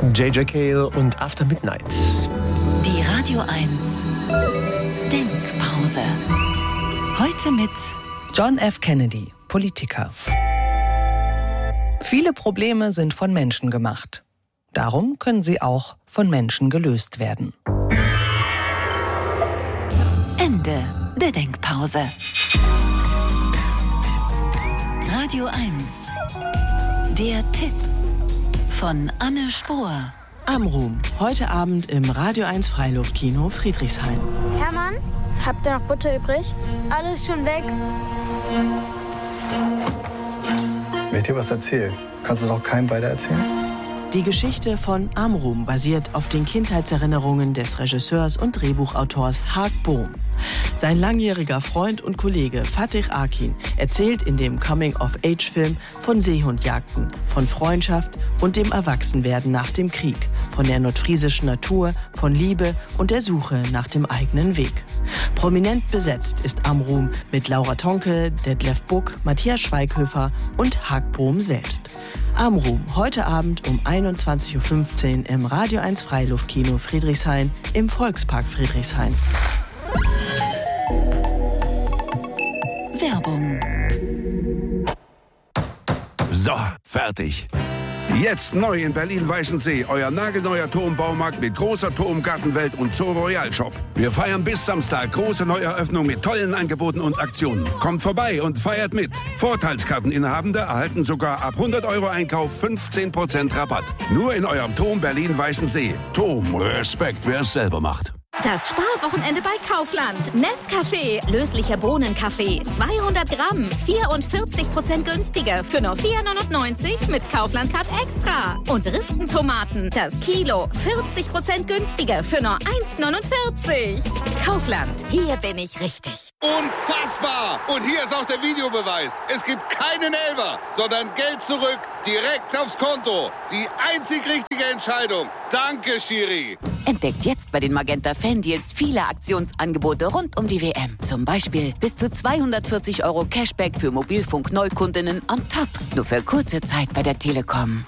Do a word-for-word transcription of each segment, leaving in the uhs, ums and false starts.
J J Cale und After Midnight. Die Radio eins Denkpause. Heute mit John F. Kennedy, Politiker. Viele Probleme sind von Menschen gemacht. Darum können sie auch von Menschen gelöst werden. Ende der Denkpause. Radio eins. Der Tipp von Anne Spohr. Amrum, heute Abend im Radio eins Freiluftkino Friedrichshain. Hermann, habt ihr noch Butter übrig? Alles schon weg. Wenn ich dir was erzähle, kannst du es auch keinem weitererzählen? Die Geschichte von Amrum basiert auf den Kindheitserinnerungen des Regisseurs und Drehbuchautors Haak Bohm. Sein langjähriger Freund und Kollege Fatih Akin erzählt in dem Coming-of-Age-Film von Seehundjagden, von Freundschaft und dem Erwachsenwerden nach dem Krieg, von der nordfriesischen Natur, von Liebe und der Suche nach dem eigenen Weg. Prominent besetzt ist Amrum mit Laura Tonke, Detlef Buck, Matthias Schweighöfer und Haak Bohm selbst. Amrum, heute Abend um einundzwanzig Uhr fünfzehn im Radio eins Freiluftkino Friedrichshain im Volkspark Friedrichshain. Werbung. So, fertig. Jetzt neu in Berlin-Weißensee, euer nagelneuer Turmbaumarkt mit großer Turmgartenwelt und Zoo Royal Shop. Wir feiern bis Samstag große Neueröffnung mit tollen Angeboten und Aktionen. Kommt vorbei und feiert mit. Vorteilskarteninhabende erhalten sogar ab hundert Euro Einkauf fünfzehn Prozent Rabatt. Nur in eurem Turm Berlin-Weißensee. Turm, Respekt, wer es selber macht. Das Sparwochenende bei Kaufland. Nescafé, löslicher Bohnenkaffee, zweihundert Gramm, vierundvierzig Prozent günstiger für nur vier neunundneunzig mit Kaufland Card Extra. Und Ristentomaten, das Kilo, vierzig Prozent günstiger für nur eins neunundvierzig. Kaufland, hier bin ich richtig. Unfassbar! Und hier ist auch der Videobeweis. Es gibt keinen Elfer, sondern Geld zurück, direkt aufs Konto. Die einzig richtige Entscheidung. Danke, Schiri. Entdeckt jetzt bei den Magenta Fan-Deals viele Aktionsangebote rund um die W M. Zum Beispiel bis zu zweihundertvierzig Euro Cashback für Mobilfunk-Neukundinnen on top. Nur für kurze Zeit bei der Telekom.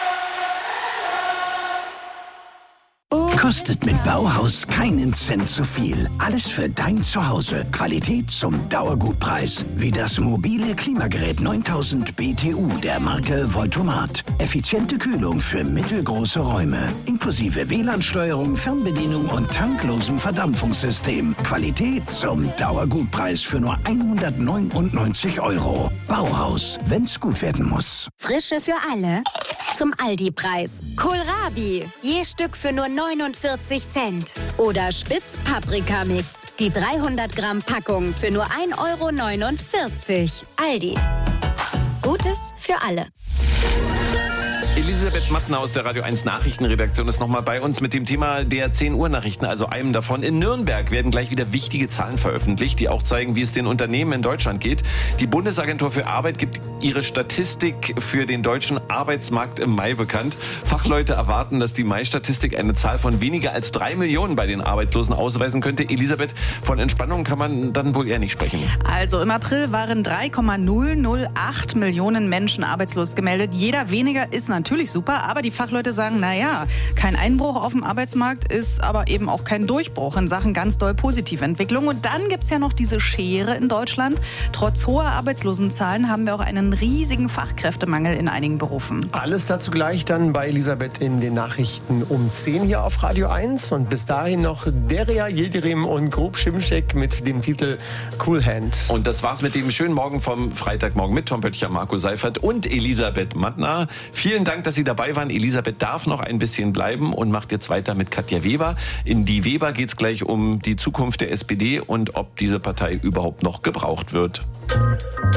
Kostet mit Bauhaus keinen Cent zu viel. Alles für dein Zuhause. Qualität zum Dauergutpreis. Wie das mobile Klimagerät neuntausend B T U der Marke Voltomat. Effiziente Kühlung für mittelgroße Räume. Inklusive W L A N-Steuerung, Fernbedienung und tanklosem Verdampfungssystem. Qualität zum Dauergutpreis für nur hundertneunundneunzig Euro. Bauhaus, wenn's gut werden muss. Frische für alle zum Aldi-Preis. Kohlrabi, je Stück für nur neunundvierzig Cent. Oder Spitz-Paprika-Mix, die dreihundert Gramm Packung für nur ein Euro neunundvierzig. Aldi. Gutes für alle. Elisabeth Mattner aus der Radio eins Nachrichtenredaktion ist nochmal bei uns mit dem Thema der zehn Uhr Nachrichten, also einem davon. In Nürnberg werden gleich wieder wichtige Zahlen veröffentlicht, die auch zeigen, wie es den Unternehmen in Deutschland geht. Die Bundesagentur für Arbeit gibt ihre Statistik für den deutschen Arbeitsmarkt im Mai bekannt. Fachleute erwarten, dass die Mai-Statistik eine Zahl von weniger als drei Millionen bei den Arbeitslosen ausweisen könnte. Elisabeth, von Entspannung kann man dann wohl eher nicht sprechen. Also im April waren drei Komma null null acht Millionen Menschen arbeitslos gemeldet. Jeder weniger ist natürlich Natürlich super, aber die Fachleute sagen, naja, kein Einbruch auf dem Arbeitsmarkt ist aber eben auch kein Durchbruch in Sachen ganz doll Positiventwicklung. Und dann gibt's ja noch diese Schere in Deutschland. Trotz hoher Arbeitslosenzahlen haben wir auch einen riesigen Fachkräftemangel in einigen Berufen. Alles dazu gleich dann bei Elisabeth in den Nachrichten um zehn hier auf Radio eins. Und bis dahin noch Derya Yildirim und Grub Schimschek mit dem Titel Cool Hand. Und das war's mit dem schönen Morgen vom Freitagmorgen mit Tom Pöttcher, Marco Seifert und Elisabeth Mattner. Vielen Dank, dass Sie dabei waren. Elisabeth darf noch ein bisschen bleiben und macht jetzt weiter mit Katja Weber. In die Weber geht es gleich um die Zukunft der S P D und ob diese Partei überhaupt noch gebraucht wird.